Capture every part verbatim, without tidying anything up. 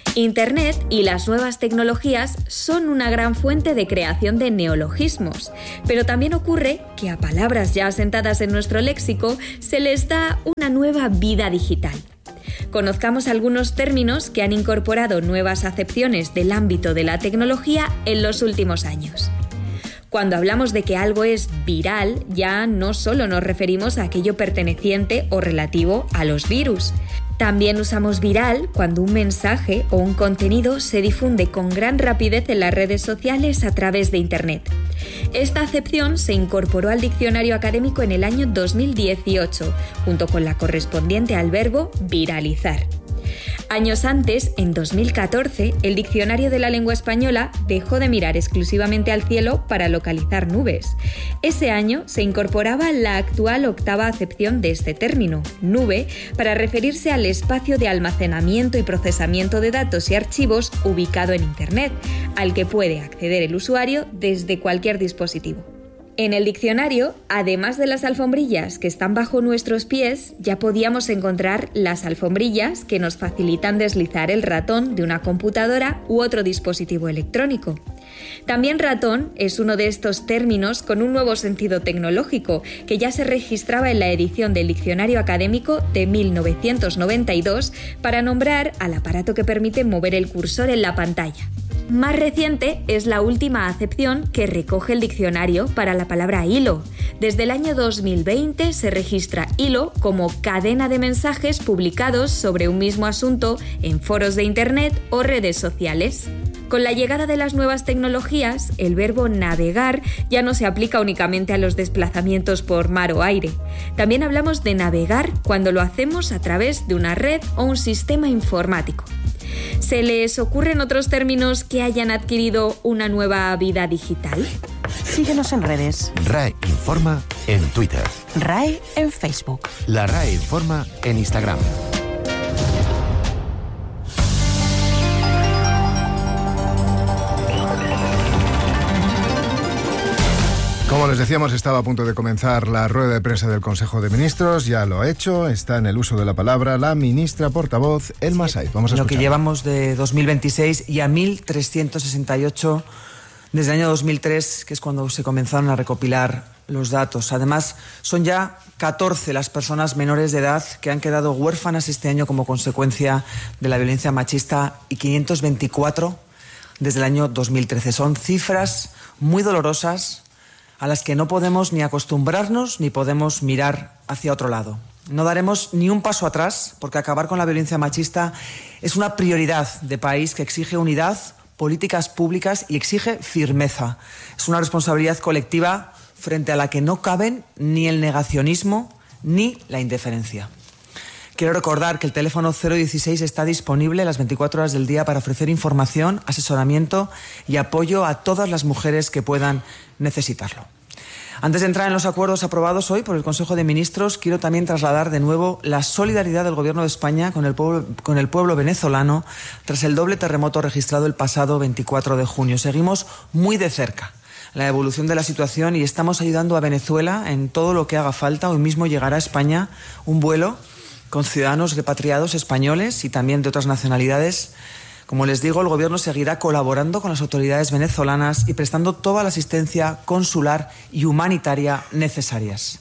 Internet y las nuevas tecnologías son una gran fuente de creación de neologismos, pero también ocurre que a palabras ya asentadas en nuestro léxico se les da una nueva vida digital. Conozcamos algunos términos que han incorporado nuevas acepciones del ámbito de la tecnología en los últimos años. Cuando hablamos de que algo es viral, ya no solo nos referimos a aquello perteneciente o relativo a los virus. También usamos viral cuando un mensaje o un contenido se difunde con gran rapidez en las redes sociales a través de Internet. Esta acepción se incorporó al diccionario académico en el año dos mil dieciocho, junto con la correspondiente al verbo viralizar. Años antes, en dos mil catorce, el Diccionario de la Lengua Española dejó de mirar exclusivamente al cielo para localizar nubes. Ese año se incorporaba la actual octava acepción de este término, nube, para referirse al espacio de almacenamiento y procesamiento de datos y archivos ubicado en Internet, al que puede acceder el usuario desde cualquier dispositivo. En el diccionario, además de las alfombrillas que están bajo nuestros pies, ya podíamos encontrar las alfombrillas que nos facilitan deslizar el ratón de una computadora u otro dispositivo electrónico. También ratón es uno de estos términos con un nuevo sentido tecnológico que ya se registraba en la edición del Diccionario Académico de mil novecientos noventa y dos para nombrar al aparato que permite mover el cursor en la pantalla. Más reciente es la última acepción que recoge el diccionario para la palabra hilo. Desde el año dos mil veinte se registra hilo como cadena de mensajes publicados sobre un mismo asunto en foros de Internet o redes sociales. Con la llegada de las nuevas tecnologías, el verbo navegar ya no se aplica únicamente a los desplazamientos por mar o aire. También hablamos de navegar cuando lo hacemos a través de una red o un sistema informático. ¿Se les ocurren otros términos que hayan adquirido una nueva vida digital? Síguenos en redes. R A E Informa en Twitter. R A E en Facebook. La R A E Informa en Instagram. Como les decíamos, estaba a punto de comenzar la rueda de prensa del Consejo de Ministros. Ya lo ha hecho. Está en el uso de la palabra la ministra portavoz, Elma Saiz. Vamos a escuchar. Lo que llevamos de dos mil veintiséis y a mil trescientos sesenta y ocho desde el año dos mil tres, que es cuando se comenzaron a recopilar los datos. Además, son ya catorce las personas menores de edad que han quedado huérfanas este año como consecuencia de la violencia machista y quinientos veinticuatro desde el año dos mil trece. Son cifras muy dolorosas a las que no podemos ni acostumbrarnos ni podemos mirar hacia otro lado. No daremos ni un paso atrás porque acabar con la violencia machista es una prioridad de país que exige unidad, políticas públicas y exige firmeza. Es una responsabilidad colectiva frente a la que no caben ni el negacionismo ni la indiferencia. Quiero recordar que el teléfono cero dieciséis está disponible las veinticuatro horas del día para ofrecer información, asesoramiento y apoyo a todas las mujeres que puedan necesitarlo. Antes de entrar en los acuerdos aprobados hoy por el Consejo de Ministros, quiero también trasladar de nuevo la solidaridad del Gobierno de España con el pueblo, con el pueblo venezolano tras el doble terremoto registrado el pasado veinticuatro de junio. Seguimos muy de cerca la evolución de la situación y estamos ayudando a Venezuela en todo lo que haga falta. Hoy mismo llegará a España un vuelo con ciudadanos repatriados españoles y también de otras nacionalidades. Como les digo, el Gobierno seguirá colaborando con las autoridades venezolanas y prestando toda la asistencia consular y humanitaria necesarias.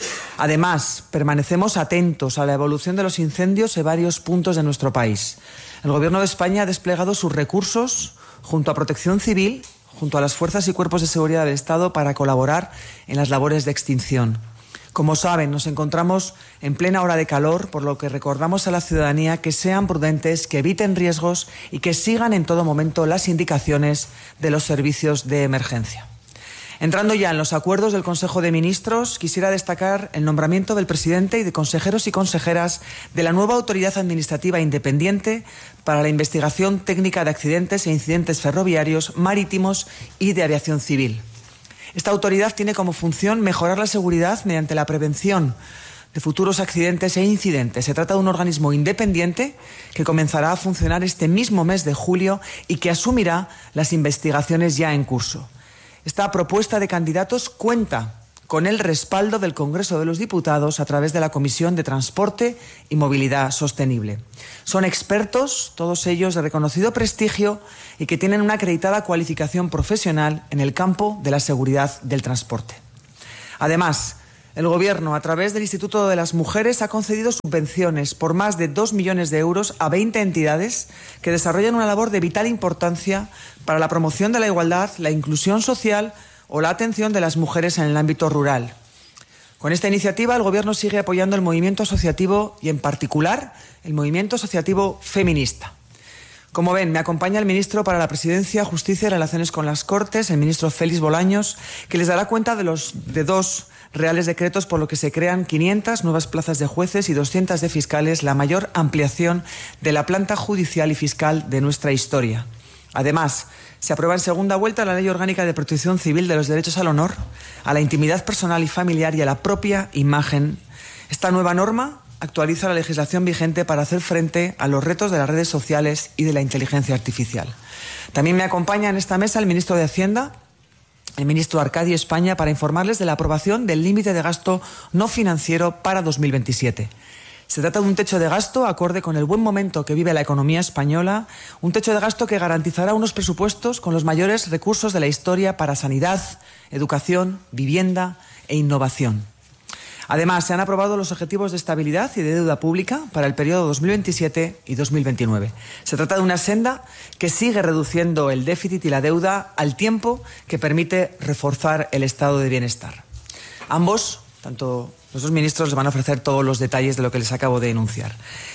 Además, permanecemos atentos a la evolución de los incendios en varios puntos de nuestro país. El Gobierno de España ha desplegado sus recursos junto a Protección Civil, junto a las fuerzas y cuerpos de seguridad del Estado para colaborar en las labores de extinción. Como saben, nos encontramos en plena hora de calor, por lo que recordamos a la ciudadanía que sean prudentes, que eviten riesgos y que sigan en todo momento las indicaciones de los servicios de emergencia. Entrando ya en los acuerdos del Consejo de Ministros, quisiera destacar el nombramiento del presidente y de consejeros y consejeras de la nueva Autoridad Administrativa Independiente para la investigación técnica de accidentes e incidentes ferroviarios, marítimos y de aviación civil. Esta autoridad tiene como función mejorar la seguridad mediante la prevención de futuros accidentes e incidentes. Se trata de un organismo independiente que comenzará a funcionar este mismo mes de julio y que asumirá las investigaciones ya en curso. Esta propuesta de candidatos cuenta con el respaldo del Congreso de los Diputados a través de la Comisión de Transporte y Movilidad Sostenible. Son expertos, todos ellos de reconocido prestigio y que tienen una acreditada cualificación profesional en el campo de la seguridad del transporte. Además, el Gobierno, a través del Instituto de las Mujeres, ha concedido subvenciones por más de dos millones de euros a veinte entidades que desarrollan una labor de vital importancia para la promoción de la igualdad, la inclusión social o la atención de las mujeres en el ámbito rural. Con esta iniciativa, el Gobierno sigue apoyando el movimiento asociativo y, en particular, el movimiento asociativo feminista. Como ven, me acompaña el ministro para la Presidencia, Justicia y Relaciones con las Cortes, el ministro Félix Bolaños, que les dará cuenta de los de dos reales decretos por lo que se crean quinientas nuevas plazas de jueces y doscientas de fiscales, la mayor ampliación de la planta judicial y fiscal de nuestra historia. Además, se aprueba en segunda vuelta la Ley Orgánica de Protección Civil de los Derechos al Honor, a la intimidad personal y familiar y a la propia imagen. Esta nueva norma actualiza la legislación vigente para hacer frente a los retos de las redes sociales y de la inteligencia artificial. También me acompaña en esta mesa el ministro de Hacienda, el ministro Arcadio España, para informarles de la aprobación del límite de gasto no financiero para dos mil veintisiete. Se trata de un techo de gasto acorde con el buen momento que vive la economía española, un techo de gasto que garantizará unos presupuestos con los mayores recursos de la historia para sanidad, educación, vivienda e innovación. Además, se han aprobado los objetivos de estabilidad y de deuda pública para el periodo dos mil veintisiete y dos mil veintinueve. Se trata de una senda que sigue reduciendo el déficit y la deuda al tiempo que permite reforzar el estado de bienestar. Ambos, tanto los dos ministros, les van a ofrecer todos los detalles de lo que les acabo de enunciar.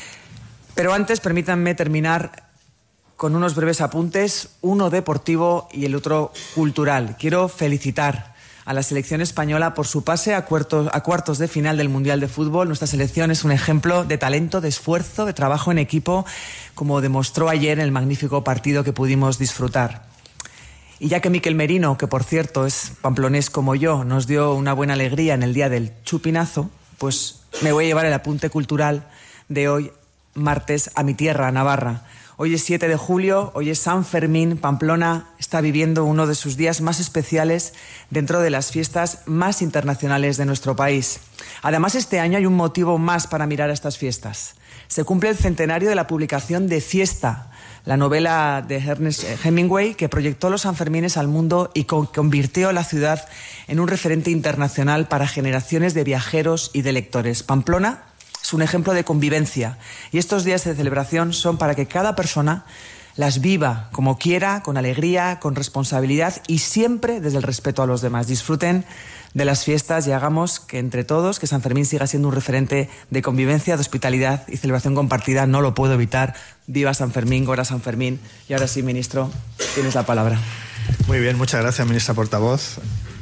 Pero antes, permítanme terminar con unos breves apuntes, uno deportivo y el otro cultural. Quiero felicitar a la selección española por su pase a cuartos, a cuartos de final del Mundial de Fútbol. Nuestra selección es un ejemplo de talento, de esfuerzo, de trabajo en equipo, como demostró ayer en el magnífico partido que pudimos disfrutar. Y ya que Miquel Merino, que por cierto es pamplonés como yo, nos dio una buena alegría en el día del chupinazo, pues me voy a llevar el apunte cultural de hoy, martes, a mi tierra, a Navarra. Hoy es siete de julio, hoy es San Fermín. Pamplona está viviendo uno de sus días más especiales dentro de las fiestas más internacionales de nuestro país. Además, este año hay un motivo más para mirar a estas fiestas. Se cumple el centenario de la publicación de Fiesta, la novela de Ernest Hemingway, que proyectó los Sanfermines al mundo y convirtió la ciudad en un referente internacional para generaciones de viajeros y de lectores. Pamplona es un ejemplo de convivencia y estos días de celebración son para que cada persona las viva como quiera, con alegría, con responsabilidad y siempre desde el respeto a los demás. Disfruten de las fiestas y hagamos que entre todos, que San Fermín siga siendo un referente de convivencia, de hospitalidad y celebración compartida. No lo puedo evitar. Viva San Fermín, Gora San Fermín. Y ahora sí, ministro, tienes la palabra. Muy bien, muchas gracias, ministra portavoz.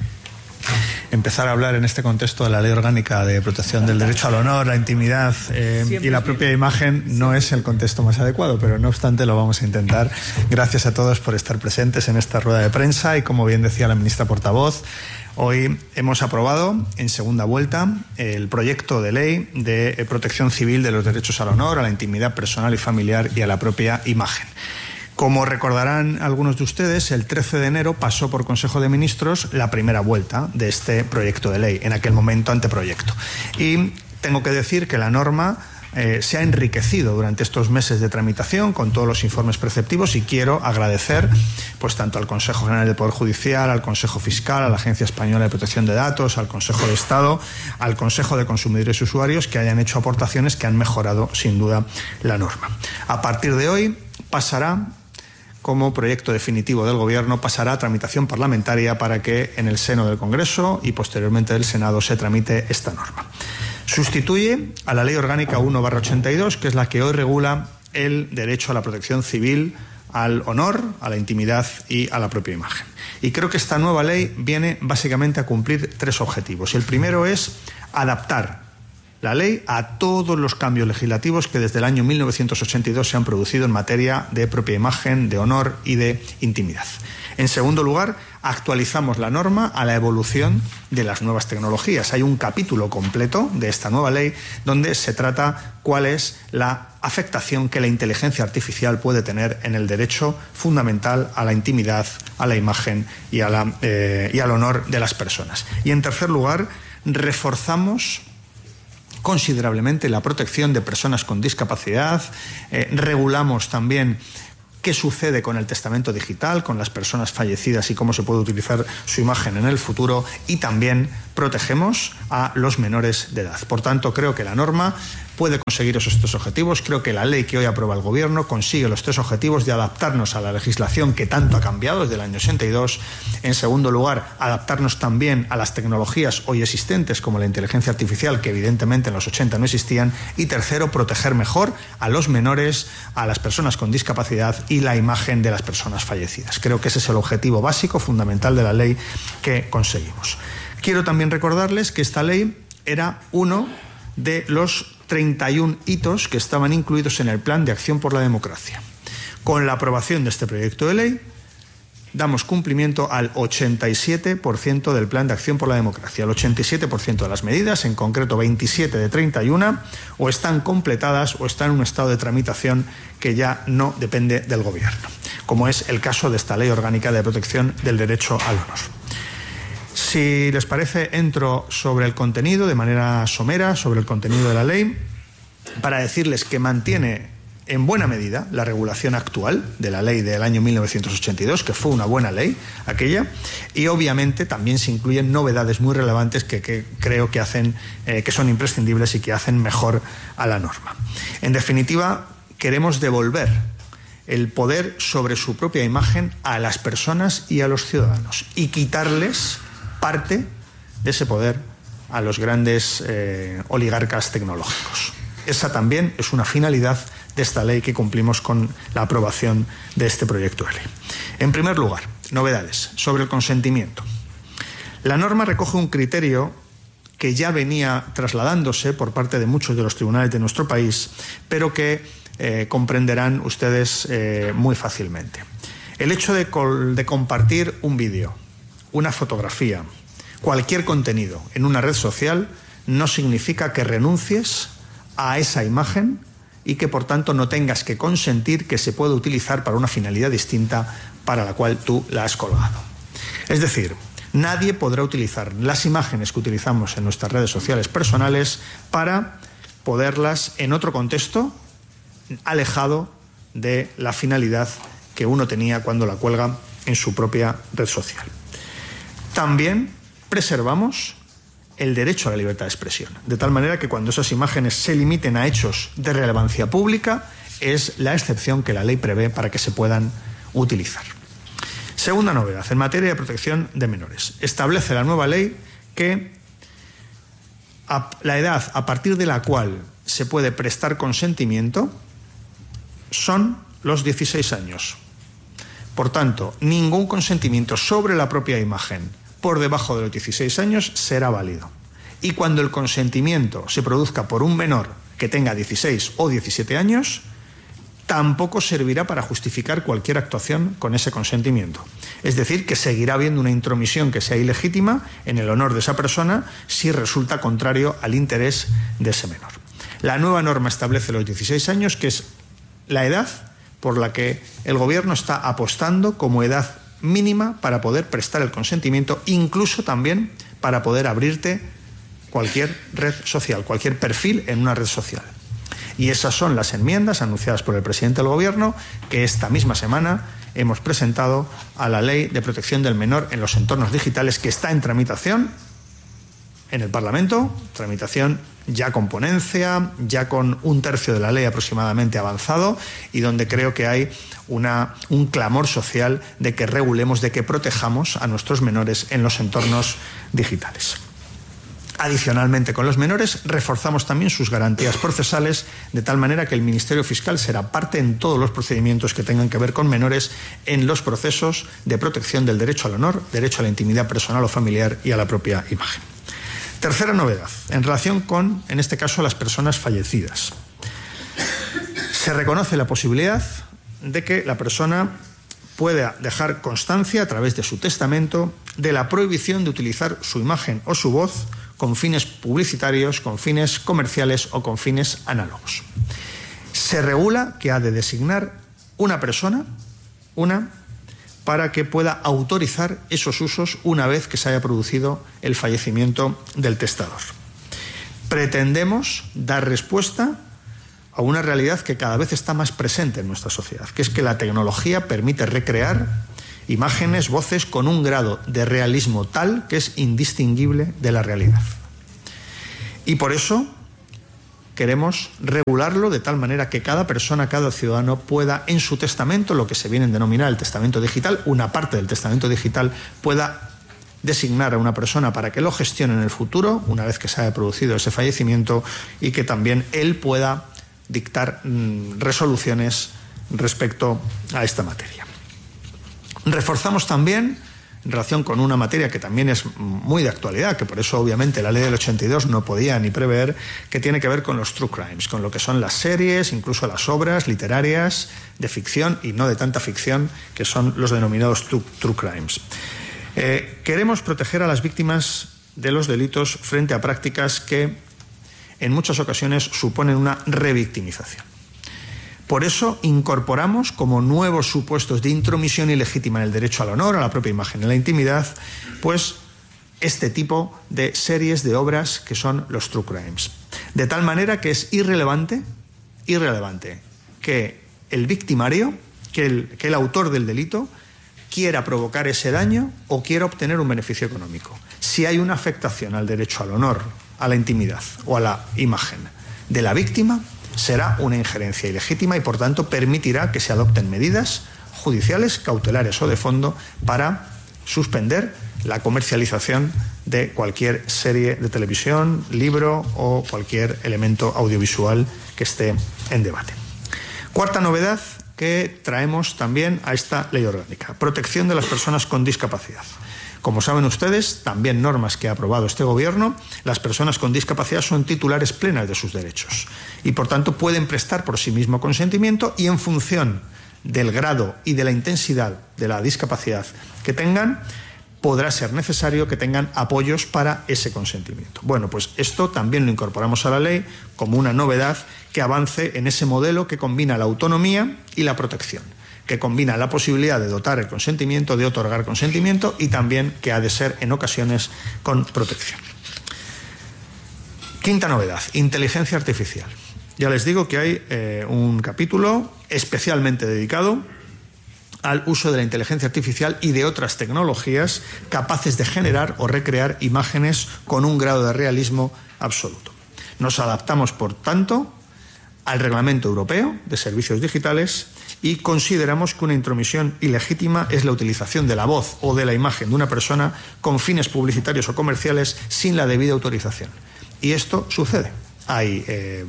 Empezar a hablar en este contexto de la Ley Orgánica de Protección del Derecho al Honor, la intimidad eh, y la propia imagen no es el contexto más adecuado, pero no obstante lo vamos a intentar. Gracias a todos por estar presentes en esta rueda de prensa y, como bien decía la ministra portavoz, hoy hemos aprobado en segunda vuelta el proyecto de ley de protección civil de los derechos al honor, a la intimidad personal y familiar y a la propia imagen. Como recordarán algunos de ustedes, el trece de enero pasó por Consejo de Ministros la primera vuelta de este proyecto de ley, en aquel momento anteproyecto. Y tengo que decir que la norma eh, se ha enriquecido durante estos meses de tramitación con todos los informes preceptivos y quiero agradecer pues tanto al Consejo General del Poder Judicial, al Consejo Fiscal, a la Agencia Española de Protección de Datos, al Consejo de Estado, al Consejo de Consumidores y Usuarios, que hayan hecho aportaciones que han mejorado sin duda la norma. A partir de hoy pasará como proyecto definitivo del Gobierno, pasará a tramitación parlamentaria para que en el seno del Congreso y posteriormente del Senado se tramite esta norma. Sustituye a la Ley Orgánica uno barra ochenta y dos, que es la que hoy regula el derecho a la protección civil, al honor, a la intimidad y a la propia imagen. Y creo que esta nueva ley viene básicamente a cumplir tres objetivos. El primero es adaptar la ley a todos los cambios legislativos que desde el año mil novecientos ochenta y dos se han producido en materia de propia imagen, de honor y de intimidad. En segundo lugar, actualizamos la norma a la evolución de las nuevas tecnologías. Hay un capítulo completo de esta nueva ley donde se trata cuál es la afectación que la inteligencia artificial puede tener en el derecho fundamental a la intimidad, a la imagen y, a la, eh, y al honor de las personas. Y en tercer lugar, reforzamos considerablemente la protección de personas con discapacidad, eh, regulamos también qué sucede con el testamento digital, con las personas fallecidas y cómo se puede utilizar su imagen en el futuro, y también protegemos a los menores de edad. Por tanto, creo que la norma puede conseguir esos tres objetivos. Creo que la ley que hoy aprueba el Gobierno consigue los tres objetivos de adaptarnos a la legislación que tanto ha cambiado desde el año ochenta y dos. En segundo lugar, adaptarnos también a las tecnologías hoy existentes, como la inteligencia artificial, que evidentemente en los ochenta no existían. Y tercero, proteger mejor a los menores, a las personas con discapacidad y la imagen de las personas fallecidas. Creo que ese es el objetivo básico, fundamental de la ley que conseguimos. Quiero también recordarles que esta ley era uno de los treinta y un hitos que estaban incluidos en el Plan de Acción por la Democracia. Con la aprobación de este proyecto de ley, damos cumplimiento al ochenta y siete por ciento del Plan de Acción por la Democracia. El ochenta y siete por ciento de las medidas, en concreto veintisiete de treinta y uno, o están completadas o están en un estado de tramitación que ya no depende del Gobierno, como es el caso de esta Ley Orgánica de Protección del Derecho al Honor. Si les parece, entro sobre el contenido de manera somera, sobre el contenido de la ley, para decirles que mantiene en buena medida la regulación actual de la ley del año mil novecientos ochenta y dos, que fue una buena ley aquella, y obviamente también se incluyen novedades muy relevantes que, que creo que, hacen, eh, que son imprescindibles y que hacen mejor a la norma. En definitiva, queremos devolver el poder sobre su propia imagen a las personas y a los ciudadanos y quitarles parte de ese poder a los grandes eh, oligarcas tecnológicos. Esa también es una finalidad de esta ley que cumplimos con la aprobación de este proyecto de ley. En primer lugar, novedades sobre el consentimiento. La norma recoge un criterio que ya venía trasladándose por parte de muchos de los tribunales de nuestro país, pero que eh, comprenderán ustedes eh, muy fácilmente. El hecho de, de compartir un vídeo, una fotografía, cualquier contenido en una red social no significa que renuncies a esa imagen y que por tanto no tengas que consentir que se pueda utilizar para una finalidad distinta para la cual tú la has colgado. Es decir, nadie podrá utilizar las imágenes que utilizamos en nuestras redes sociales personales para poderlas en otro contexto alejado de la finalidad que uno tenía cuando la cuelga en su propia red social. También preservamos el derecho a la libertad de expresión, de tal manera que cuando esas imágenes se limiten a hechos de relevancia pública, es la excepción que la ley prevé para que se puedan utilizar. Segunda novedad, en materia de protección de menores. Establece la nueva ley que la edad a partir de la cual se puede prestar consentimiento son los dieciséis años. Por tanto, ningún consentimiento sobre la propia imagen por debajo de los dieciséis años será válido. Y cuando el consentimiento se produzca por un menor que tenga dieciséis o diecisiete años, tampoco servirá para justificar cualquier actuación con ese consentimiento. Es decir, que seguirá habiendo una intromisión que sea ilegítima en el honor de esa persona si resulta contrario al interés de ese menor. La nueva norma establece los dieciséis años, que es la edad por la que el Gobierno está apostando como edad mínima para poder prestar el consentimiento, incluso también para poder abrirte cualquier red social, cualquier perfil en una red social. Y esas son las enmiendas anunciadas por el presidente del Gobierno que esta misma semana hemos presentado a la Ley de Protección del Menor en los Entornos Digitales, que está en tramitación en el Parlamento, tramitación ya con ponencia, ya con un tercio de la ley aproximadamente avanzado, y donde creo que hay una, un clamor social de que regulemos, de que protejamos a nuestros menores en los entornos digitales. Adicionalmente, con los menores reforzamos también sus garantías procesales, de tal manera que el Ministerio Fiscal será parte en todos los procedimientos que tengan que ver con menores en los procesos de protección del derecho al honor, derecho a la intimidad personal o familiar y a la propia imagen. Tercera novedad, en relación con, en este caso, las personas fallecidas. Se reconoce la posibilidad de que la persona pueda dejar constancia a través de su testamento de la prohibición de utilizar su imagen o su voz con fines publicitarios, con fines comerciales o con fines análogos. Se regula que ha de designar una persona, una, para que pueda autorizar esos usos una vez que se haya producido el fallecimiento del testador. Pretendemos dar respuesta a una realidad que cada vez está más presente en nuestra sociedad, que es que la tecnología permite recrear imágenes, voces con un grado de realismo tal que es indistinguible de la realidad. Y por eso queremos regularlo de tal manera que cada persona, cada ciudadano pueda en su testamento, lo que se viene a denominar el testamento digital, una parte del testamento digital, pueda designar a una persona para que lo gestione en el futuro, una vez que se haya producido ese fallecimiento, y que también él pueda dictar mmm, resoluciones respecto a esta materia. Reforzamos también, en relación con una materia que también es muy de actualidad, que por eso obviamente la ley del ochenta y dos no podía ni prever, que tiene que ver con los true crimes, con lo que son las series, incluso las obras literarias de ficción y no de tanta ficción, que son los denominados true, true crimes. Eh, queremos proteger a las víctimas de los delitos frente a prácticas que en muchas ocasiones suponen una revictimización. Por eso incorporamos como nuevos supuestos de intromisión ilegítima en el derecho al honor, a la propia imagen, en la intimidad, pues este tipo de series de obras que son los true crimes. De tal manera que es irrelevante, irrelevante que el victimario, que el, que el autor del delito, quiera provocar ese daño o quiera obtener un beneficio económico. Si hay una afectación al derecho al honor, a la intimidad o a la imagen de la víctima, será una injerencia ilegítima y, por tanto, permitirá que se adopten medidas judiciales, cautelares o de fondo para suspender la comercialización de cualquier serie de televisión, libro o cualquier elemento audiovisual que esté en debate. Cuarta novedad que traemos también a esta ley orgánica: protección de las personas con discapacidad. Como saben ustedes, también normas que ha aprobado este Gobierno, las personas con discapacidad son titulares plenas de sus derechos y, por tanto, pueden prestar por sí mismo consentimiento y, en función del grado y de la intensidad de la discapacidad que tengan, podrá ser necesario que tengan apoyos para ese consentimiento. Bueno, pues esto también lo incorporamos a la ley como una novedad que avance en ese modelo que combina la autonomía y la protección, que combina la posibilidad de dotar el consentimiento, de otorgar consentimiento y también que ha de ser en ocasiones con protección. Quinta novedad: inteligencia artificial. Ya les digo que hay eh, un capítulo especialmente dedicado al uso de la inteligencia artificial y de otras tecnologías capaces de generar o recrear imágenes con un grado de realismo absoluto. Nos adaptamos, por tanto, al Reglamento Europeo de Servicios Digitales y consideramos que una intromisión ilegítima es la utilización de la voz o de la imagen de una persona con fines publicitarios o comerciales sin la debida autorización. Y esto sucede. Hay eh,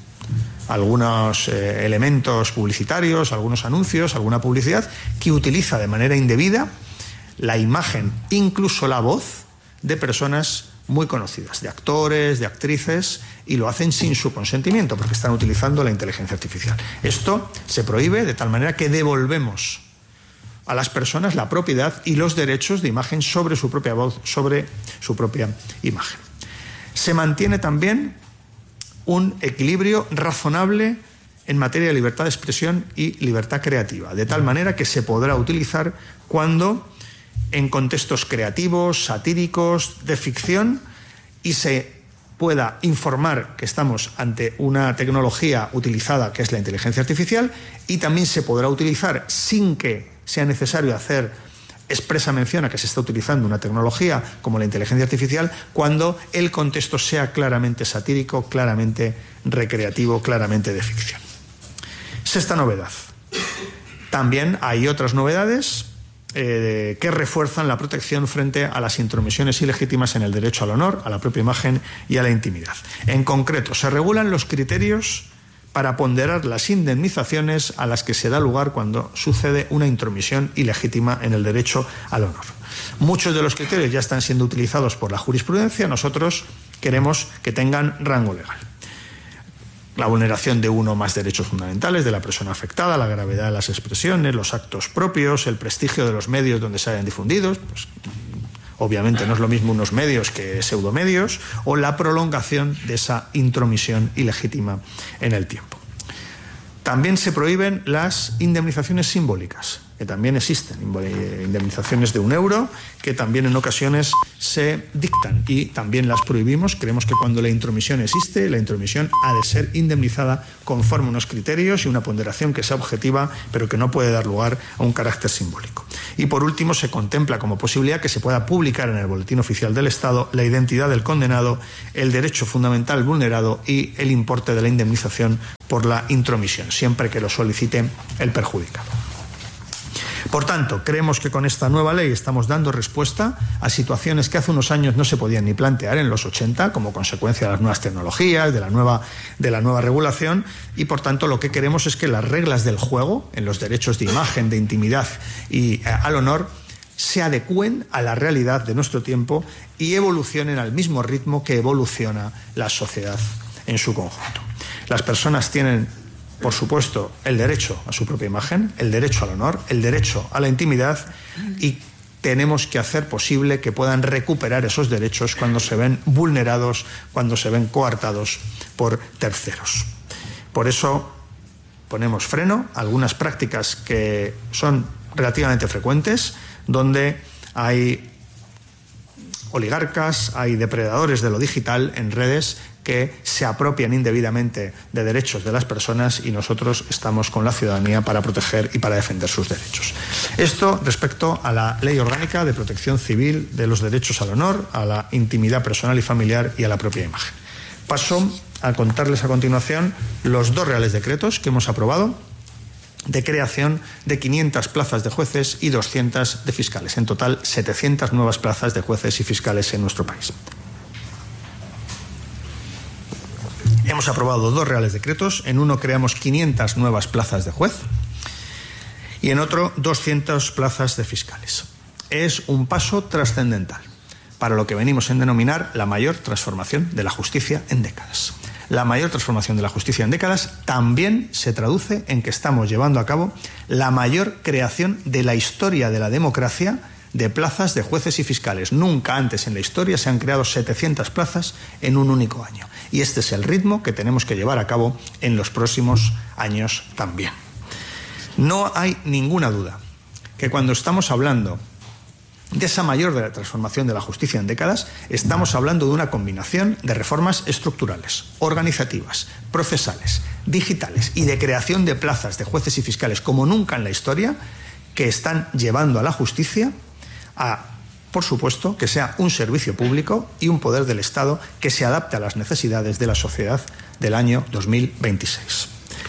algunos eh, elementos publicitarios, algunos anuncios, alguna publicidad que utiliza de manera indebida la imagen, incluso la voz, de personas muy conocidas, de actores, de actrices, y lo hacen sin su consentimiento porque están utilizando la inteligencia artificial. Esto se prohíbe de tal manera que devolvemos a las personas la propiedad y los derechos de imagen sobre su propia voz, sobre su propia imagen. Se mantiene también un equilibrio razonable en materia de libertad de expresión y libertad creativa, de tal manera que se podrá utilizar cuando en contextos creativos, satíricos, de ficción, y se pueda informar que estamos ante una tecnología utilizada que es la inteligencia artificial, y también se podrá utilizar sin que sea necesario hacer expresa mención a que se está utilizando una tecnología como la inteligencia artificial cuando el contexto sea claramente satírico, claramente recreativo, claramente de ficción. Sexta novedad. También hay otras novedades eh, que refuerzan la protección frente a las intromisiones ilegítimas en el derecho al honor, a la propia imagen y a la intimidad. En concreto, se regulan los criterios para ponderar las indemnizaciones a las que se da lugar cuando sucede una intromisión ilegítima en el derecho al honor. Muchos de los criterios ya están siendo utilizados por la jurisprudencia. Nosotros queremos que tengan rango legal. La vulneración de uno o más derechos fundamentales de la persona afectada, la gravedad de las expresiones, los actos propios, el prestigio de los medios donde se hayan difundido, pues, obviamente no es lo mismo unos medios que pseudomedios, o la prolongación de esa intromisión ilegítima en el tiempo. También se prohíben las indemnizaciones simbólicas, que también existen, indemnizaciones de un euro, que también en ocasiones se dictan y también las prohibimos. Creemos que cuando la intromisión existe, la intromisión ha de ser indemnizada conforme a unos criterios y una ponderación que sea objetiva, pero que no puede dar lugar a un carácter simbólico. Y por último, se contempla como posibilidad que se pueda publicar en el Boletín Oficial del Estado la identidad del condenado, el derecho fundamental vulnerado y el importe de la indemnización por la intromisión, siempre que lo solicite el perjudicado. Por tanto, creemos que con esta nueva ley estamos dando respuesta a situaciones que hace unos años no se podían ni plantear en los ochenta, como consecuencia de las nuevas tecnologías, de la nueva, de la nueva regulación, y por tanto lo que queremos es que las reglas del juego, en los derechos de imagen, de intimidad y eh, al honor, se adecúen a la realidad de nuestro tiempo y evolucionen al mismo ritmo que evoluciona la sociedad en su conjunto. Las personas tienen, por supuesto, el derecho a su propia imagen, el derecho al honor, el derecho a la intimidad, y tenemos que hacer posible que puedan recuperar esos derechos cuando se ven vulnerados, cuando se ven coartados por terceros. Por eso ponemos freno a algunas prácticas que son relativamente frecuentes, donde hay oligarcas, hay depredadores de lo digital en redes que se apropian indebidamente de derechos de las personas, y nosotros estamos con la ciudadanía para proteger y para defender sus derechos. Esto respecto a la Ley Orgánica de Protección Civil de los Derechos al Honor, a la intimidad personal y familiar y a la propia imagen. Paso a contarles a continuación los dos reales decretos que hemos aprobado de creación de quinientas plazas de jueces y doscientas de fiscales. En total, setecientas nuevas plazas de jueces y fiscales en nuestro país. Hemos aprobado dos reales decretos. En uno creamos quinientas nuevas plazas de juez y en otro doscientas plazas de fiscales. Es un paso trascendental para lo que venimos a denominar la mayor transformación de la justicia en décadas. La mayor transformación de la justicia en décadas también se traduce en que estamos llevando a cabo la mayor creación de la historia de la democracia de plazas de jueces y fiscales. Nunca antes en la historia se han creado setecientas plazas en un único año. Y este es el ritmo que tenemos que llevar a cabo en los próximos años también. No hay ninguna duda que cuando estamos hablando de esa mayor de la transformación de la justicia en décadas, estamos hablando de una combinación de reformas estructurales, organizativas, procesales, digitales y de creación de plazas de jueces y fiscales como nunca en la historia, que están llevando a la justicia a, por supuesto, que sea un servicio público y un poder del Estado que se adapte a las necesidades de la sociedad del año dos mil veintiséis.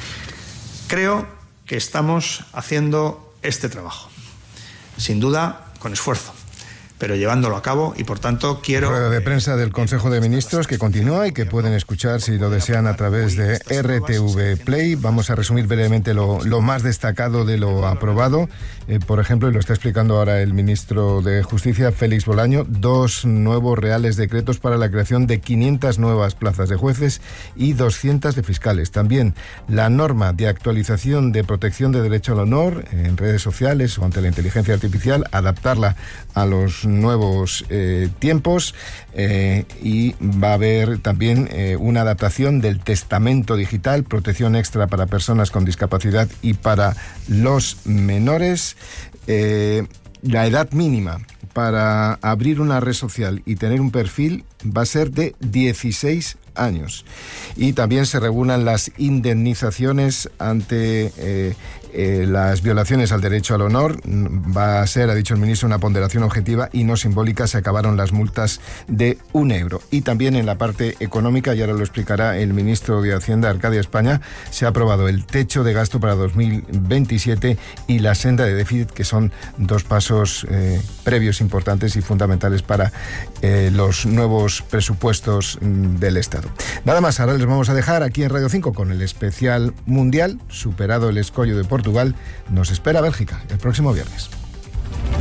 Creo que estamos haciendo este trabajo, sin duda con esfuerzo, pero llevándolo a cabo, y por tanto quiero... Rueda de prensa del Consejo de Ministros que continúa y que pueden escuchar si lo desean a través de R T V Play. Vamos a resumir brevemente lo, lo más destacado de lo aprobado. Eh, por ejemplo, y lo está explicando ahora el ministro de Justicia, Félix Bolaño, dos nuevos reales decretos para la creación de quinientas nuevas plazas de jueces y doscientas de fiscales. También la norma de actualización de protección de derecho al honor en redes sociales o ante la inteligencia artificial, adaptarla a los nuevos eh, tiempos, eh, y va a haber también eh, una adaptación del testamento digital, protección extra para personas con discapacidad y para los menores. Eh, la edad mínima para abrir una red social y tener un perfil va a ser de dieciséis años. Y también se regulan las indemnizaciones ante eh, eh, las violaciones al derecho al honor. Va a ser, ha dicho el ministro, una ponderación objetiva y no simbólica. Se acabaron las multas de un euro. Y también en la parte económica, y ahora lo explicará el ministro de Hacienda, Arcadia España, se ha aprobado el techo de gasto para dos mil veintisiete y la senda de déficit, que son dos pasos eh, previos importantes y fundamentales para eh, los nuevos presupuestos del Estado. Nada más, ahora les vamos a dejar aquí en Radio cinco con el especial mundial. Superado el escollo de Portugal, nos espera Bélgica el próximo viernes.